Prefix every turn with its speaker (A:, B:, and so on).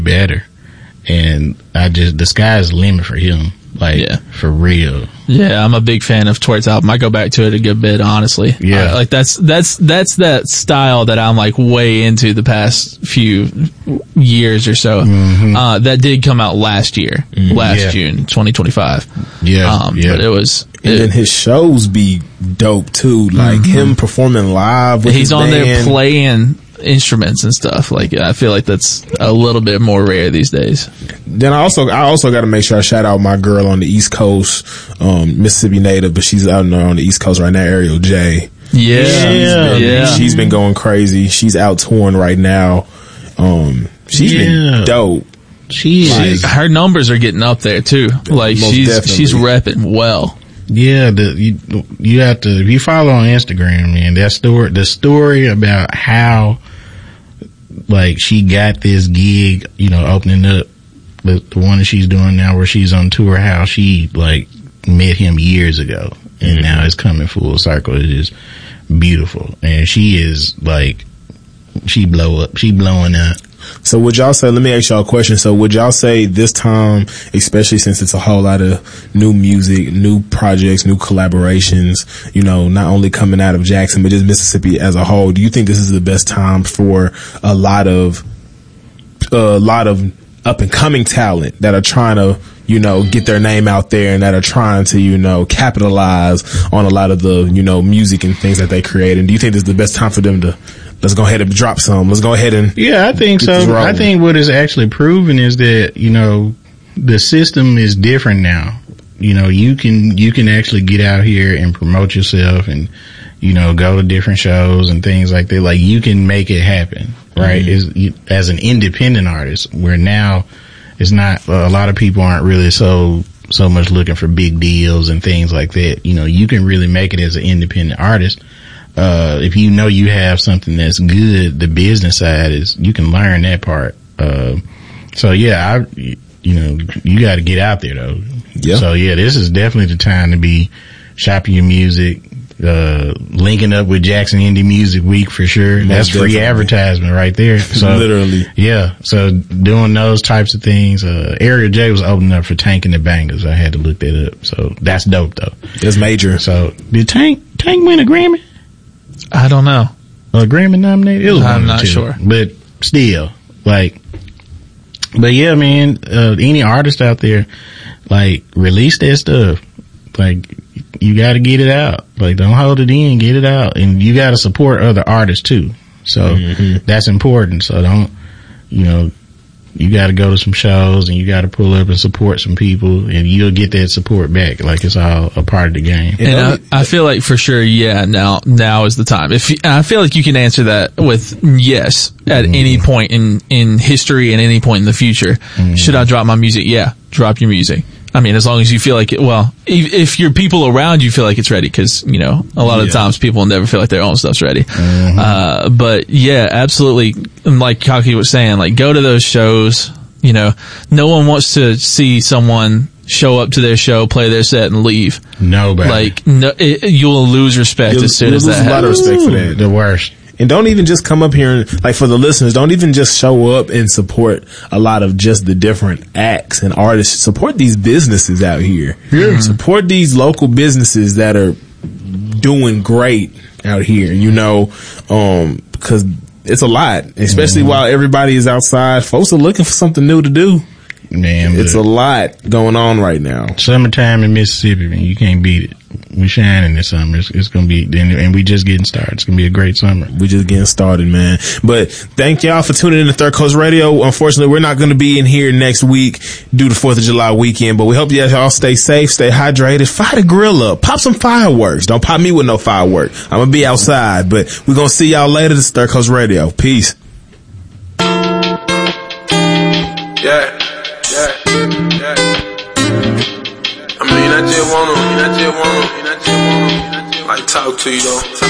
A: better. And the sky's the limit for him. Like, for real.
B: Yeah, I'm a big fan of Twerk's album. I go back to it a good bit, honestly.
A: Yeah.
B: Like, that's that style that I'm, like, way into the past few years or so. Mm-hmm. That did come out last year. June, 2025.
A: Yeah.
B: But it was...
C: And then his shows be dope, too. Like, him performing live with
B: He's
C: his
B: on
C: band.
B: there playing instruments and stuff. Like, I feel like that's a little bit more rare these days.
C: Then I also got to make sure I shout out my girl on the East Coast, Mississippi native, but she's out on the East Coast right now, Ariel J. She's been going crazy. She's out touring right now. She's been dope.
B: Her numbers are getting up there too. Like, she's repping well.
A: Yeah, you have to, if you follow on Instagram, man, the story about how, like, she got this gig, opening up the one that she's doing now where she's on tour, how she, like, met him years ago and now it's coming full circle. It is beautiful. And she is, like, she blowing up.
C: So would y'all say, let me ask y'all a question. So would y'all say this time, especially since it's a whole lot of new music, new projects, new collaborations, not only coming out of Jackson, but just Mississippi as a whole, do you think this is the best time for a lot of up and coming talent that are trying to, get their name out there and that are trying to, capitalize on a lot of the, music and things that they create? And do you think this is the best time for them to, let's go ahead and drop some. Let's go ahead and...
A: Yeah, I think so. I think what is actually proven is that, the system is different now. You can actually get out here and promote yourself and, go to different shows and things like that. Like, you can make it happen, right? As an independent artist, where now it's not, a lot of people aren't really so much looking for big deals and things like that. You can really make it as an independent artist. If you have something that's good, the business side is, you can learn that part. So yeah, you got to get out there though. Yeah. So yeah, this is definitely the time to be shopping your music, linking up with Jackson Indie Music Week for sure. That's free advertisement right there. So
C: literally.
A: Yeah. So doing those types of things, Ariel J was opening up for Tank and the Bangers. I had to look that up. So that's dope though.
C: That's major.
A: So did Tank win a Grammy?
B: I don't know.
A: A Grammy nominated? It was
B: I'm not sure.
A: But still, but yeah, man, any artist out there, like, release that stuff. Like, you gotta get it out. Like, don't hold it in, get it out. And you gotta support other artists too. So that's important. So don't, you gotta go to some shows and you gotta pull up and support some people and you'll get that support back. Like, it's all a part of the game.
B: And I feel like for sure, now is the time. I feel like you can answer that with yes at any point in history and any point in the future. Should I drop my music? Yeah, drop your music. I mean, as long as you feel like it, if your people around you feel like it's ready, because, a lot of times people never feel like their own stuff's ready. But yeah, absolutely. And like Kaki was saying, like, go to those shows. No one wants to see someone show up to their show, play their set, and leave.
A: Nobody.
B: Like, you'll lose respect as soon as that happens.
C: You'll lose a lot of respect for that.
A: The worst.
C: And don't even just come up here and, like, for the listeners, don't even just show up and support a lot of just the different acts and artists. Support these businesses out here. Support these local businesses that are doing great out here. Because it's a lot, especially while everybody is outside. Folks are looking for something new to do.
A: Man,
C: it's a lot going on right now.
A: Summertime in Mississippi, man, you can't beat it. We shining this summer. It's going to be, and we just getting started. It's going to be a great summer.
C: We just getting started, man. But thank y'all for tuning in to Third Coast Radio. Unfortunately, we're not going to be in here next week due to 4th of July weekend, but we hope y'all stay safe, stay hydrated, fire the grill up, pop some fireworks. Don't pop me with no fireworks. I'm going to be outside, but we're going to see y'all later. This is Third Coast Radio. Peace.
D: Yeah. I just wanna, like, talk to you though.